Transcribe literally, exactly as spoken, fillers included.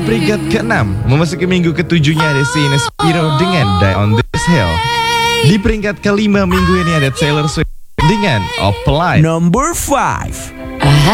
peringkat keenam, memasuki minggu ketujuhnya ada Sheena Spiro dengan Die on This Hill. Di peringkat kelima minggu ini ada Taylor Swift dengan Apply. Number five. I